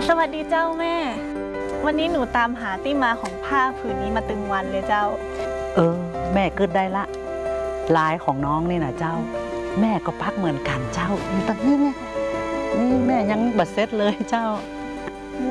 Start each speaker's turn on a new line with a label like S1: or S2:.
S1: สวัสดีเจ้าแม่วันนี้หนูตามหาที่มาของผ้าผืนนี้มาตึงวันเลยเจ้า
S2: แม่เกิดได้ละลายของน้องนี่นะเจ้าแม่ก็พักเหมือนกันเจ้าอยู่ตรงนี้เนี่ยนี่แม่ยังบัดเซ็ตเลยเจ้า